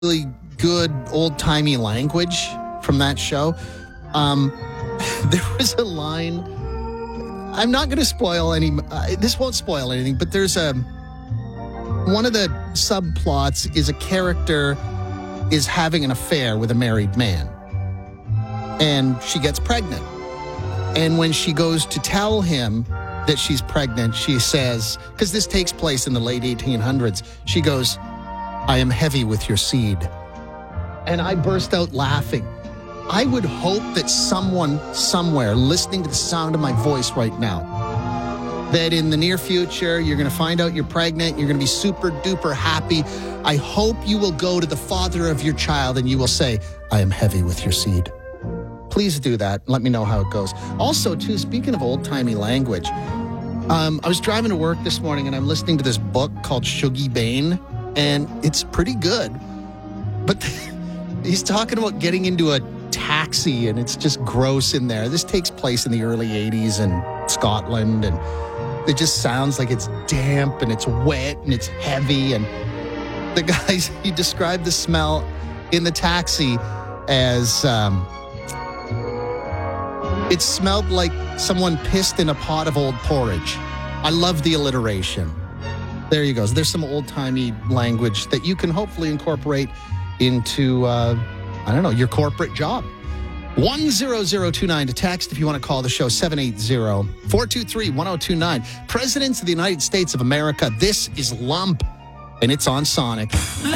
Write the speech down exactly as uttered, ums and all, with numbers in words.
really good old-timey language from that show. Um, there was a line, I'm not going to spoil any, uh, this won't spoil anything, but there's a, one of the subplots is a character is having an affair with a married man. And she gets pregnant. And when she goes to tell him that she's pregnant, she says, because this takes place in the late eighteen hundreds, she goes, "I am heavy with your seed." And I burst out laughing. I would hope that someone somewhere listening to the sound of my voice right now, that in the near future, you're going to find out you're pregnant, you're going to be super duper happy. I hope you will go to the father of your child and you will say, "I am heavy with your seed." Please do that. Let me know how it goes. Also, too, speaking of old-timey language, um, I was driving to work this morning and I'm listening to this book called Shuggie Bain, and it's pretty good. But he's talking about getting into a taxi, and it's just gross in there. This takes place in the early eighties in Scotland, and it just sounds like it's damp and it's wet and it's heavy. And the guys, he described the smell in the taxi as... Um, It smelled like someone pissed in a pot of old porridge. I love the alliteration. There you go. So there's some old-timey language that you can hopefully incorporate into, uh, I don't know, your corporate job. one zero zero two nine to text if you want to call the show, seven eight zero, four two three, one zero two nine. Presidents of the United States of America, this is Lump, and it's on Sonic.